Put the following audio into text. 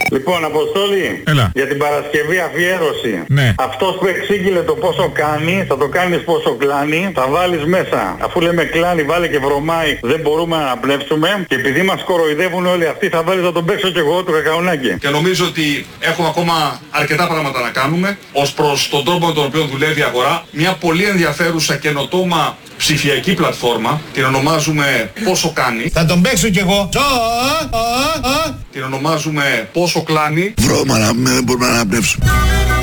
Λοιπόν, Αποστόλη, Έλα. για την Παρασκευή αφιέρωση. Ναι. Αυτός που εξήγηλε το πόσο κάνει, θα το κάνεις πόσο κλάνει, θα βάλεις μέσα. Αφού λέμε κλάνει, βάλε και βρωμάει, δεν μπορούμε να αναπνεύσουμε. Και επειδή μας κοροϊδεύουν όλοι αυτοί, θα βάλεις να τον παίξω κι εγώ το κακαουνάκι. Και νομίζω ότι έχουμε ακόμα αρκετά πράγματα να κάνουμε ως προς τον τρόπο με τον οποίο δουλεύει η αγορά. Μια πολύ ενδιαφέρουσα καινοτόμα ψηφιακή πλατφόρμα, την ονομάζουμε Πόσο Κάνει. Θα τον παίξω κι εγώ. Την ονομάζουμε Πόσο Κλάνει. Βρώμα να μην μπορούμε να αναπνεύσουμε.